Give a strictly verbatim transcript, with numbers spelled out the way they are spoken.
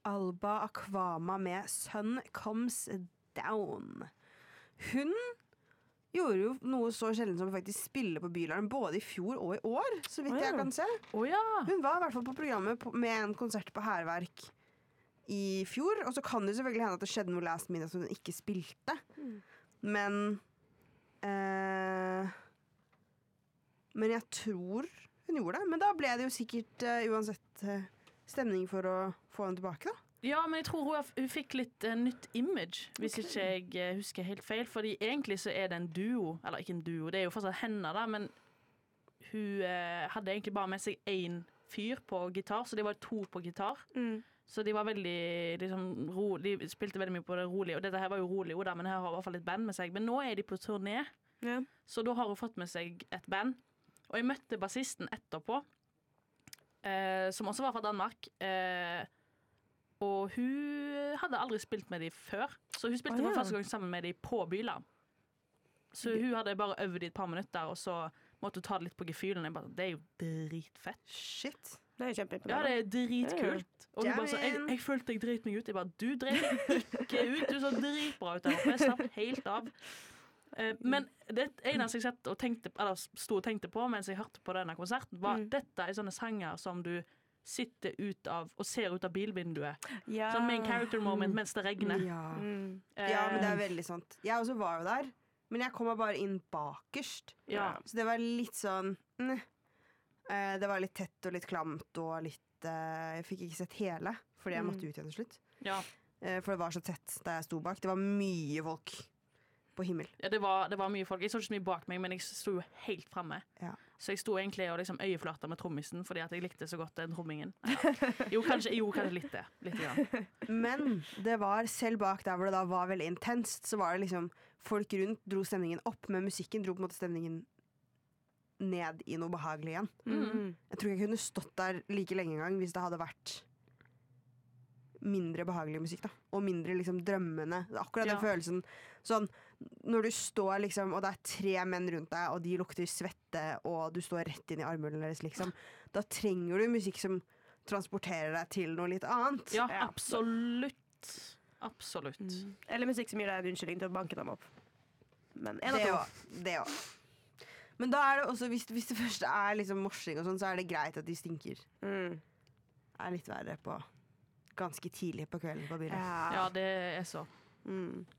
Alba Akvama med Sun Comes Down. Hun gjorde jo noe så sjelden som å faktisk spille på Bylarm både i fjor og i år, så vidt oh, ja. jeg kan se. Oh, ja. Hun var i hvert fall på programmet på, med en konsert på Hærverk i fjor, og så kan det selvfølgelig hende at det skjedde noe last minute som hun ikke spilte. Mm. Men eh, Men jeg tror hun gjorde det. Men da ble det jo sikkert uh, uansett uh, stemning for å få henne tilbake, da. Ja, men jeg tror hun, hun fikk litt uh, nytt image, hvis okay. ikke jeg uh, husker helt feil. Fordi egentlig så er det en duo, eller ikke en duo, det er jo fortsatt henne da, men hun uh, hadde egentlig bare med seg én fyr på gitar, så det var to på gitar. Mm. Så de var veldig liksom, ro, de spilte veldig mye på det rolige, og dette her var jo rolig, da, men her har i hvert fall litt band med seg. Men nå er de på turné, yeah. så da har hun fått med seg et band. Og jeg møtte bassisten etterpå, eh, som også var fra Danmark, eh, og hun hadde aldri spilt med de før, så hun spilte oh, ja. for første gang sammen med de på Bylarm. Så hun hadde bare øvd i et par minutter, og så måtte hun ta det litt på gefühlen. Jeg bare, det er jo dritfett. Shit. Det er kjempeimponerende. Ja, det er dritkult. Og hun bare så, jeg, jeg følte jeg dreit meg ut. Jeg bare, du dreit deg ikke ut. Du så dritbra ut der oppe. Jeg slapp helt av. Uh, men det eneste jeg satt og tenkte, eller sto og tenkte på mens jeg hørte på denne konserten, var mm. dette er sånne sanger som du sitter ut av og ser ut av bilvinduet. Ja. Sånn main character moment mens det regner. Ja. Mm. Uh, ja, men det er veldig sant. Jeg også var jo der, men jeg kom bare inn bakerst. Ja. Så det var litt sånn mm. Uh, det var litt tett og litt klamt og litt uh, jeg fikk ikke sett hele fordi jeg måtte ut igjen til slutt. Ja. Uh, for det var så tett da jeg sto bak. Det var mye folk på himmel. Ja, det var, det var mye folk. Jeg så ikke så mye bak meg, men jeg sto jo helt fremme. Ja. Så jeg sto egentlig og liksom øyeflørta med trommisen fordi at jeg likte så godt den trommingen. Ja. Jo, kanskje, jo, kanskje litt det. Litt grann. Men det var selv bak der hvor det da var veldig intenst, så var det liksom folk rundt dro stemningen opp, men musikken dro på en måte stemningen ned i noe behagelig igjen. Mm. Jeg tror ikke jeg kunne stått der like lenge en gang hvis det hadde vært mindre behagelig musikk da. Og mindre liksom drømmende. Akkurat ja. den følelsen sånn, når du står liksom, og det er tre menn rundt deg, og de lukter svette, og du står rett inn i armhulen deres liksom. Da trenger du musikk som transporterer deg til noe litt annet. Ja, ja. absolutt. Absolutt. Mm. Eller musikk som gir deg en unnskyldning til å banke dem opp. Men en av det to. Det òg. Men da er det også, hvis, hvis det først er liksom morsing og sånn, så er det greit at de stinker. Mm. Er litt verre på ganske tidlig på kvelden på bilen. Ja, ja det er så. Mm.